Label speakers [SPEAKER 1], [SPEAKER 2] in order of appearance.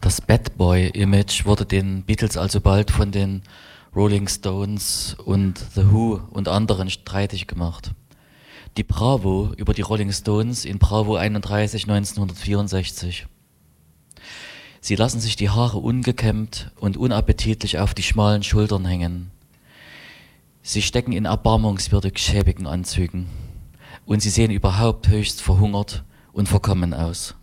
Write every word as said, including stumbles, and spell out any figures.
[SPEAKER 1] Das Bad Boy-Image wurde den Beatles also bald von den Rolling Stones und The Who und anderen streitig gemacht. Die Bravo über die Rolling Stones in Bravo einunddreißig neunzehnhundertvierundsechzig. Sie lassen sich die Haare ungekämmt und unappetitlich auf die schmalen Schultern hängen. Sie stecken in erbarmungswürdig schäbigen Anzügen. Und sie sehen überhaupt höchst verhungert und verkommen aus.